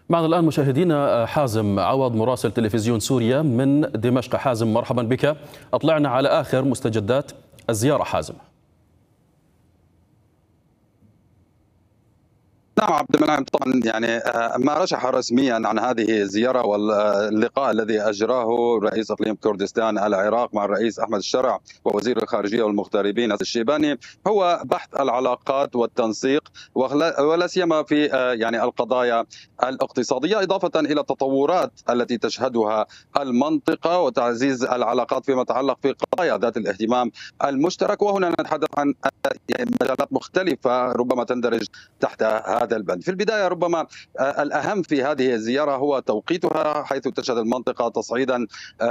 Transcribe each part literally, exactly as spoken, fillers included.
معنا الآن مشاهدينا حازم عوض مراسل تلفزيون سوريا من دمشق. حازم مرحبا بك، أطلعنا على آخر مستجدات الزيارة. حازم. نعم عبد المنعم، طبعا يعني ما رشح رسميا عن هذه الزياره واللقاء الذي اجراه رئيس اقليم كردستان العراق مع الرئيس احمد الشرع ووزير الخارجيه والمغتربين الشيباني هو بحث العلاقات والتنسيق، ولا سيما في يعني القضايا الاقتصاديه، اضافه الى التطورات التي تشهدها المنطقه وتعزيز العلاقات فيما يتعلق في قضايا ذات الاهتمام المشترك. وهنا نتحدث عن مجالات مختلفه ربما تندرج تحت هذا البند. في البداية ربما الأهم في هذه الزيارة هو توقيتها، حيث تشهد المنطقة تصعيدا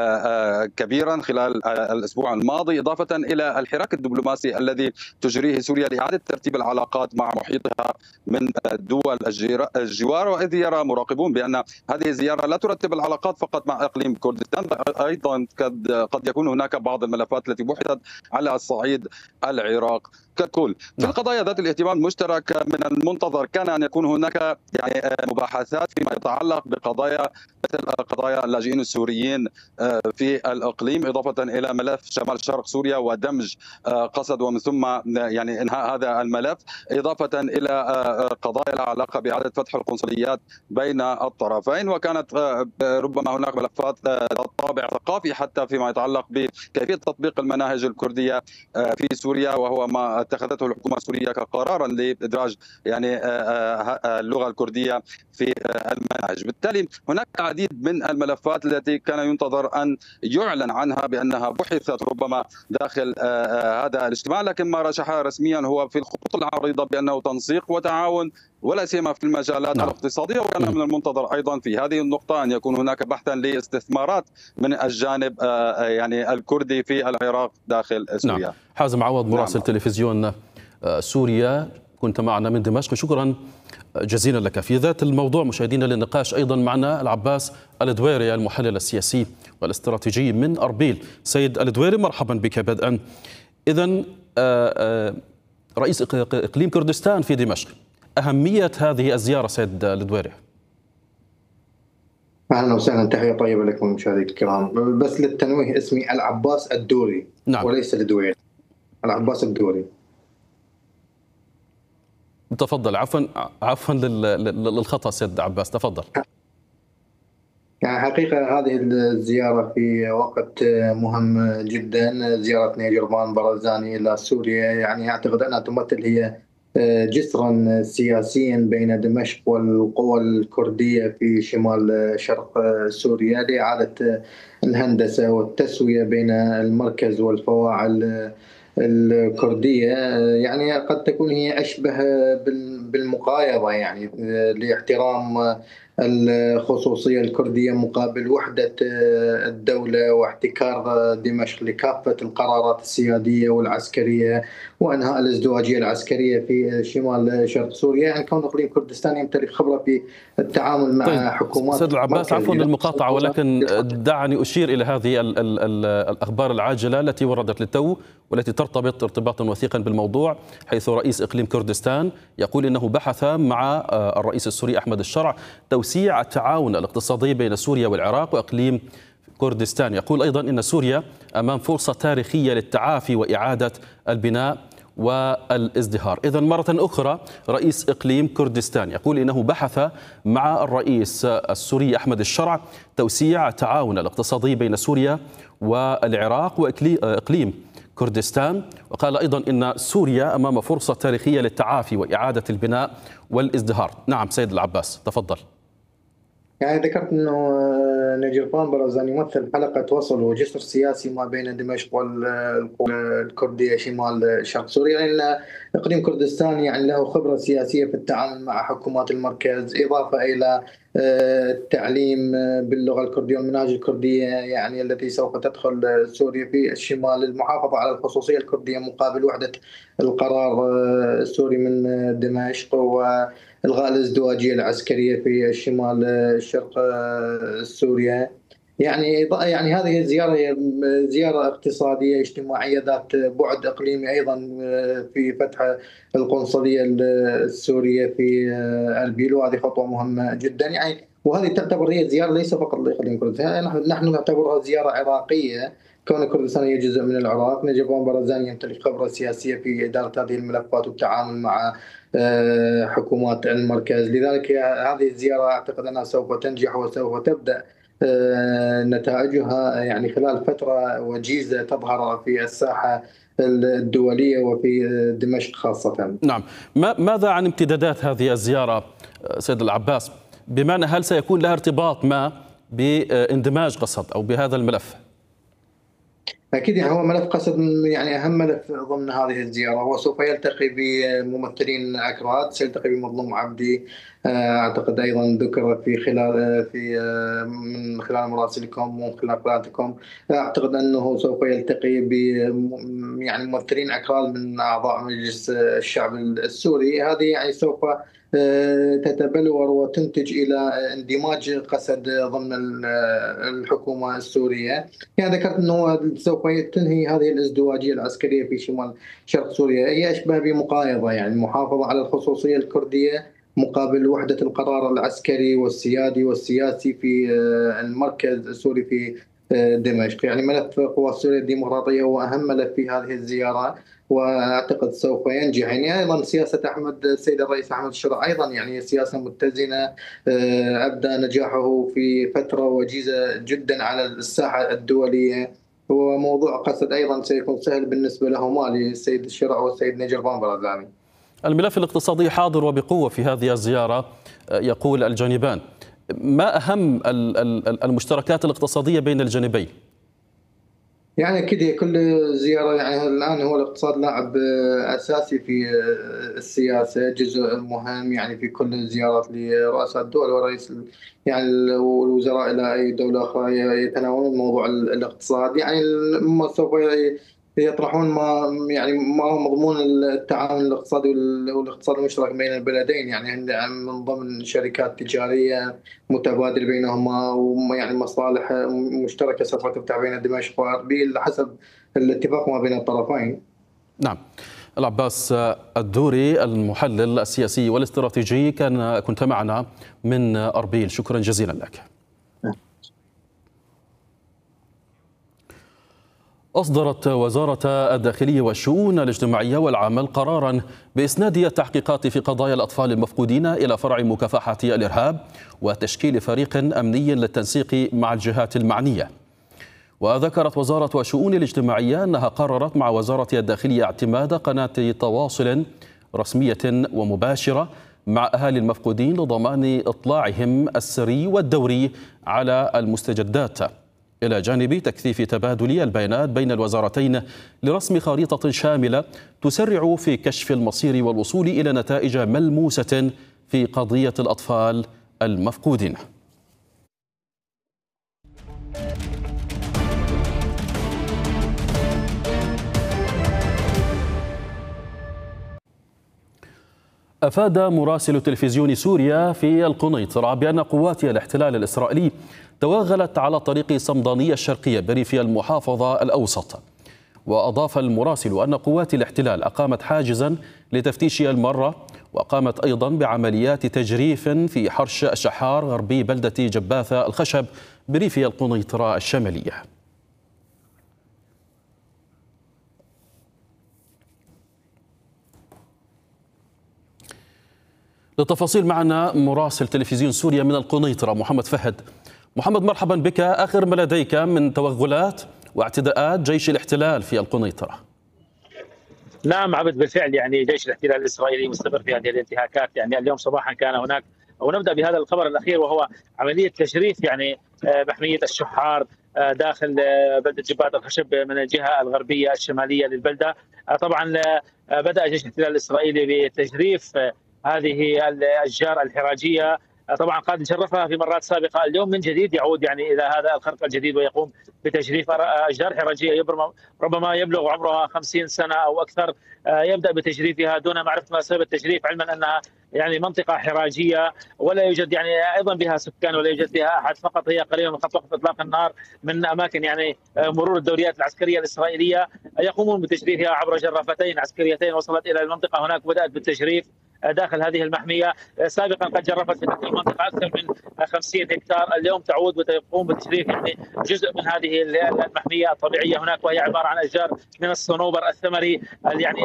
كبيرا خلال الأسبوع الماضي، إضافة إلى الحراك الدبلوماسي الذي تجريه سوريا لإعادة ترتيب العلاقات مع محيطها من دول الجوار. وإذ يرى مراقبون بأن هذه الزيارة لا ترتب العلاقات فقط مع إقليم كردستان، أيضا قد يكون هناك بعض الملفات التي بحثت على الصعيد العراق ككل. في القضايا ذات الاهتمام المشترك من المنتظر كان أن يكون هناك يعني مباحثات فيما يتعلق بقضايا مثل قضايا اللاجئين السوريين في الإقليم، إضافة إلى ملف شمال شرق سوريا ودمج قسد ومن ثم يعني إنهاء هذا الملف، إضافة إلى قضايا لها علاقة بإعادة فتح القنصليات بين الطرفين. وكانت ربما هناك ملفات طابع ثقافي حتى فيما يتعلق بكيفية تطبيق المناهج الكردية في سوريا، وهو ما اتخذته الحكومة السورية كقرارا لإدراج يعني اللغة الكردية في المناهج. بالتالي هناك العديد من الملفات التي كان ينتظر أن يعلن عنها بأنها بحثت ربما داخل هذا الاجتماع، لكن ما رشحها رسميا هو في الخطوط العريضة بأنه تنسيق وتعاون ولا سيما في المجالات نعم. الاقتصادية. وكان من المنتظر أيضا في هذه النقطة أن يكون هناك بحثا لاستثمارات من الجانب يعني الكردي في العراق داخل سوريا. نعم. حازم عوض مراسل نعم. تلفزيون سوريا، كنت معنا من دمشق، شكرا جزيلا لك. في ذات الموضوع مشاهدينا للنقاش أيضا معنا العباس الدويري المحلل السياسي والاستراتيجي من أربيل. سيد الدويري مرحبا بك. بدءا إذن رئيس إقليم كردستان في دمشق، أهمية هذه الزيارة سيد الدويري. أهلا وسهلا، تحية طيبة لكم مشاهدينا الكرام. بس للتنويه اسمي العباس الدوري نعم. وليس الدويري، العباس الدوري. تفضل. عفوا عفوا للخطأ سيد عباس، تفضل. يعني حقيقة هذه الزيارة في وقت مهم جدا، زيارة نيجربان برزاني إلى سوريا، يعني أعتقد أنها تمثل هي جسرا سياسيا بين دمشق والقوى الكردية في شمال شرق سوريا لإعادة الهندسة والتسوية بين المركز والفواعل الكردية. يعني قد تكون هي أشبه بالمقايضة، يعني لاحترام الخصوصية الكردية مقابل وحدة الدولة واحتكار دمشق لكافة القرارات السيادية والعسكرية وأنهاء الازدواجية العسكرية في شمال شرق سوريا. يعني كون إقليم كردستان يمتلك خبرة في التعامل مع طيب. حكومات. سيد العباس عفوا للمقاطعة، ولكن دعني أشير إلى هذه ال ال ال الأخبار العاجلة التي وردت للتو والتي ترتبط ارتباطا وثيقا بالموضوع، حيث رئيس إقليم كردستان يقول إنه بحث مع الرئيس السوري أحمد الشرع توسيع التعاون الاقتصادي بين سوريا والعراق وإقليم كردستان. يقول أيضا إن سوريا أمام فرصة تاريخية للتعافي وإعادة البناء والازدهار. إذن مرة أخرى رئيس إقليم كردستان يقول إنه بحث مع الرئيس السوري أحمد الشرع توسيع التعاون الاقتصادي بين سوريا والعراق وإقليم كردستان، وقال أيضا إن سوريا أمام فرصة تاريخية للتعافي وإعادة البناء والازدهار. نعم سيد العباس، تفضل. يعني ذكرت أنه نيجربان برزاني يمثل حلقة وصل وجسر سياسي ما بين دمشق والكردية شمال شرق سوريا، لأن إقليم كردستان يعني له خبرة سياسية في التعامل مع حكومات المركز، إضافة إلى التعليم باللغة الكردية والمناهج الكردية يعني التي سوف تدخل سوريا في الشمال، المحافظة على الخصوصية الكردية مقابل وحدة القرار السوري من دمشق، وإلغاء الازدواجية العسكرية في الشمال الشرق سوريا. يعني يعني هذه الزيارة هي زيارة اقتصادية اجتماعية ذات بعد إقليمي أيضا، في فتح القنصلية السورية في أربيل، وهذه خطوة مهمة جدا يعني. وهذه تعتبر هي زيارة ليس فقط لإقليم كردستان، نحن نحن نعتبرها زيارة عراقية. كون كردستان هي جزء من العراق، نجيبان برزاني يمتلك خبرة سياسية في إدارة هذه الملفات والتعامل مع حكومات المركز. لذلك هذه الزيارة أعتقد أنها سوف تنجح وسوف تبدأ نتائجها يعني خلال فترة وجيزة تظهر في الساحة الدولية وفي دمشق خاصة. نعم، ماذا عن امتدادات هذه الزيارة سيد العباس؟ بمعنى هل سيكون لها ارتباط ما باندماج قسد أو بهذا الملف؟ أكيد يعني هو ملف قسد يعني أهم ملف ضمن هذه الزيارة. هو سوف يلتقي بممثلين أكراد، سيلتقي بمظلوم عبدي، أعتقد أيضا ذكر في خلال في من خلال مراسلكم ومن خلال قناتكم. أعتقد أنه سوف يلتقي ب يعني ممثلين أكراد من أعضاء مجلس الشعب السوري. هذه يعني سوف تتبلور وتنتج إلى اندماج قسد ضمن الحكومة السورية. يعني ذكرت أنه سوف تنهي هذه الازدواجية العسكرية في شمال شرق سوريا، هي أشبه بمقايضة، يعني محافظة على الخصوصية الكردية مقابل وحدة القرار العسكري والسيادي والسياسي في المركز السوري في دمشق. يعني ملف قوى سوريا الديمقراطية هو أهم ملف في هذه الزيارة، واعتقد سوف ينجح. يعني ايضا سياسه احمد السيد الرئيس احمد الشرع ايضا يعني سياسه متزنه، ابدى نجاحه في فتره وجيزه جدا على الساحه الدوليه. وموضوع قسد ايضا سيكون سهل بالنسبه لهما، للسيد الشرع والسيد نيجربان برزاني. الملف الاقتصادي حاضر وبقوه في هذه الزياره يقول الجانبان. ما اهم المشتركات الاقتصاديه بين الجانبين؟ يعني أكيد كل زيارة يعني الآن هو الاقتصاد لاعب أساسي في السياسة، جزء مهم يعني في كل الزيارات لرؤساء الدول ورئيس يعني الوزراء إلى أي دولة أخرى يتناولون الموضوع الاقتصادي. يعني هم سوف يطرحون ما يعني ما هو مضمون التعاون الاقتصادي والاقتصاد المشترك بين البلدين، يعني من ضمن شركات تجارية متبادل بينهما، ويعني مصالح مشتركة سوف تفتح بين دمشق وأربيل حسب الاتفاق ما بين الطرفين. نعم. العباس الدوري المحلل السياسي والاستراتيجي كان كنت معنا من أربيل، شكرا جزيلا لك. أصدرت وزارة الداخلية والشؤون الاجتماعية والعمل قراراً بإسناد التحقيقات في قضايا الأطفال المفقودين إلى فرع مكافحة الإرهاب وتشكيل فريق أمني للتنسيق مع الجهات المعنية. وذكرت وزارة الشؤون الاجتماعية أنها قررت مع وزارة الداخلية اعتماد قناة تواصل رسمية ومباشرة مع أهالي المفقودين لضمان إطلاعهم السري والدوري على المستجدات، إلى جانب تكثيف تبادل البيانات بين الوزارتين لرسم خريطة شاملة تسرع في كشف المصير والوصول إلى نتائج ملموسة في قضية الأطفال المفقودين. أفاد مراسل تلفزيون سوريا في القنيطرة بأن قوات الاحتلال الإسرائيلي توغلت على طريق صمدانية الشرقية بريف المحافظة الأوسط. وأضاف المراسل أن قوات الاحتلال أقامت حاجزا لتفتيش المرة، وقامت أيضا بعمليات تجريف في حرش الشحار غربي بلدة جباثة الخشب بريف القنيطرة الشمالية. للتفاصيل معنا مراسل تلفزيون سوريا من القنيطرة محمد فهد. محمد، مرحبا بك. آخر ما لديك من توغلات واعتداءات جيش الاحتلال في القنيطرة؟ نعم عبد، بالفعل يعني جيش الاحتلال الإسرائيلي مستمر في هذه الانتهاكات. يعني اليوم صباحا كان هناك، ونبدأ بهذا الخبر الأخير وهو عملية تجريف يعني محمية الشحار داخل بلدة جبات الخشب من الجهة الغربية الشمالية للبلدة. طبعا بدأ جيش الاحتلال الإسرائيلي بتجريف هذه الأشجار الحراجية طبعا قد شرفها في مرات سابقة. اليوم من جديد يعود يعني إلى هذا الخرق الجديد ويقوم بتجريف أشجار حراجية ربما يبلغ عمرها خمسين سنة أو أكثر، يبدأ بتجريفها دون معرفة ما سبب التجريف، علما أنها يعني منطقة حراجية ولا يوجد يعني أيضا بها سكان ولا يوجد فيها أحد، فقط هي قريبة من خط وقف إطلاق النار من أماكن يعني مرور الدوريات العسكرية الإسرائيلية، يقومون بتجريفها عبر جرافتين عسكريتين وصلت إلى المنطقة هناك وبدأت بالتجريف داخل هذه المحمية. سابقا قد جرفت في تلك المنطقة أكثر من خمسين هكتار، اليوم تعود وتقوم بتجريف يعني جزء من هذه المحمية الطبيعية هناك، وهي عبارة عن أشجار من الصنوبر الثمري يعني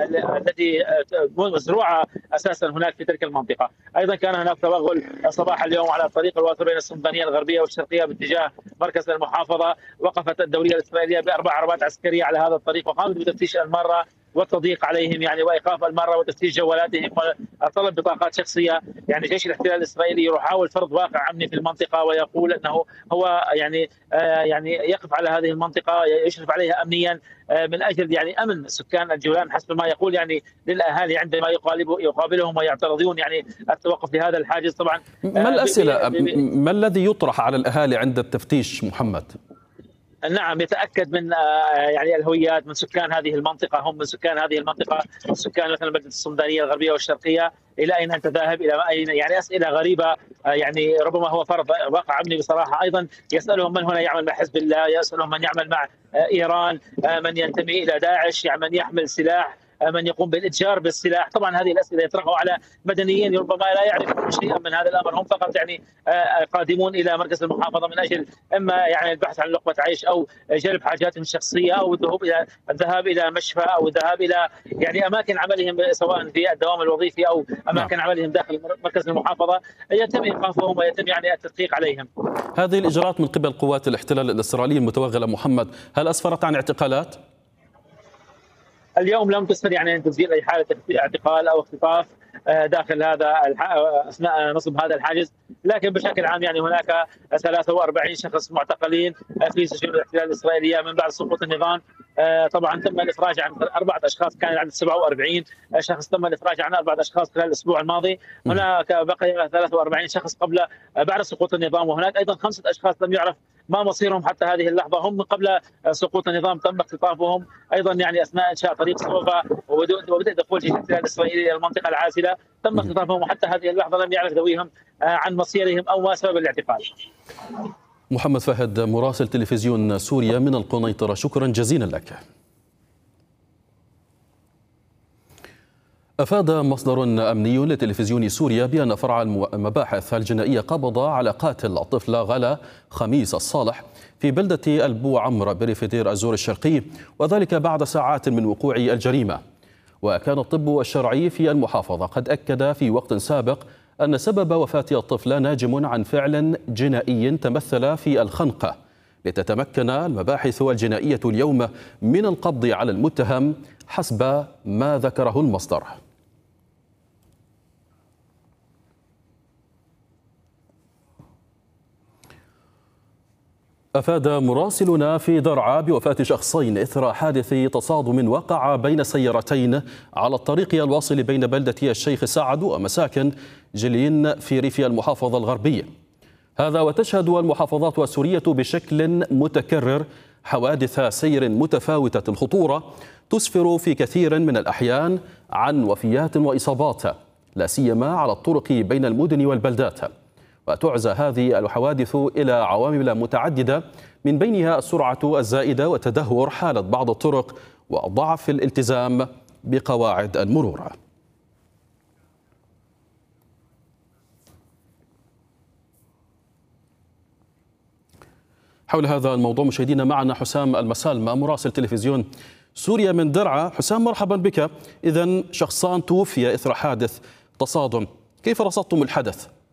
التي مزروعة أساسا هناك في تلك المنطقة. أيضا كان هناك توغل صباح اليوم على الطريق الواصل بين السلطانية الغربية والشرقية باتجاه مركز المحافظة. وقفت الدورية الإسرائيلية بأربع عربات عسكرية على هذا الطريق وقامت بتفتيش المارة والتضييق عليهم يعني وايقاف الماره وتفتيش جوالاتهم وطلب بطاقات شخصيه. يعني جيش الاحتلال الاسرائيلي يحاول فرض واقع امني في المنطقه ويقول انه هو يعني آه يعني يقف على هذه المنطقه يشرف عليها امنيا آه من اجل يعني امن سكان الجولان حسب ما يقول يعني للاهالي عندما يقابلوا يقابلهم ويعترضون يعني التوقف لهذا الحاجز. طبعا آه ما الاسئله ما الذي يطرح على الاهالي عند التفتيش محمد؟ نعم، يتأكد من يعني الهويات من سكان هذه المنطقة، هم من سكان هذه المنطقة سكان مثلا بلدة السلطانية الغربية والشرقية، إلى أين أنت ذاهب إلى أين، يعني أسئلة غريبة يعني ربما هو فرض واقع أمني بصراحة. أيضا يسألهم من هنا يعمل مع حزب الله، يسألهم من يعمل مع إيران، من ينتمي إلى داعش، يعني من يحمل سلاح، من يقوم بالاتجار بالسلاح. طبعا هذه الاسئله يطرحها على مدنيين ربما لا يعرفون شيئا من هذا الامر، هم فقط يعني قادمون الى مركز المحافظه من اجل اما يعني البحث عن لقمه عيش او جلب حاجاتهم الشخصيه او الذهاب الى الذهاب الى مشفى او الذهاب الى يعني اماكن عملهم سواء في الدوام الوظيفي او اماكن عملهم داخل مركز المحافظه، يتم ايقافهم ويتم يعني التدقيق عليهم. هذه الاجراءات من قبل قوات الاحتلال الاسرائيلي المتوغله محمد، هل اسفرت عن اعتقالات؟ اليوم لم تسفر يعني ان تسجيل اي حاله اعتقال او اختطاف داخل هذا اثناء نصب هذا الحاجز، لكن بشكل عام يعني هناك ثلاثة وأربعين شخص معتقلين في سجون الاحتلال الاسرائيليه من بعد سقوط النظام. طبعا تم الافراج عن اربعه اشخاص، كان عدد سبعة وأربعين شخص تم الافراج عن اربعه اشخاص خلال الاسبوع الماضي. هناك بقي ثلاثة وأربعين شخص قبل بعد سقوط النظام، وهناك ايضا خمسه اشخاص لم يعرف ما مصيرهم حتى هذه اللحظه، هم من قبل سقوط النظام تم اختطافهم ايضا يعني اثناء انشاء طريق صوفا وبدء دخول جيش الاحتلال الاسرائيلي الى المنطقه العازله، تم اختطافهم وحتى هذه اللحظه لم يعرف ذويهم عن مصيرهم او ما سبب الاعتقال. محمد فهد مراسل تلفزيون سوريا من القنيطره، شكرا جزيلا لك. أفاد مصدر أمني لتلفزيون سوريا بأن فرع المباحث الجنائية قبض على قاتل الطفلة غلا خميس الصالح في بلدة البو عمر بريف دير الزور الشرقي، وذلك بعد ساعات من وقوع الجريمة. وكان الطب الشرعي في المحافظة قد أكد في وقت سابق أن سبب وفاة الطفلة ناجم عن فعل جنائي تمثل في الخنقة، لتتمكن المباحث الجنائية اليوم من القبض على المتهم حسب ما ذكره المصدر. أفاد مراسلنا في درعا بوفاة شخصين إثر حادث تصادم وقع بين سيارتين على الطريق الواصل بين بلدة الشيخ سعد ومساكن جلين في ريف المحافظة الغربية. هذا وتشهد المحافظات السورية بشكل متكرر حوادث سير متفاوتة الخطورة تسفر في كثير من الأحيان عن وفيات وإصابات، لا سيما على الطرق بين المدن والبلدات. وتعزى هذه الحوادث إلى عوامل متعددة من بينها السرعة الزائدة وتدهور حالة بعض الطرق وضعف الالتزام بقواعد المرور. حول هذا الموضوع مشاهدينا معنا حسام المسالمة مراسل تلفزيون سوريا من درعا. حسام مرحبا بك. إذن شخصان توفي إثر حادث تصادم، كيف رصدتم الحدث؟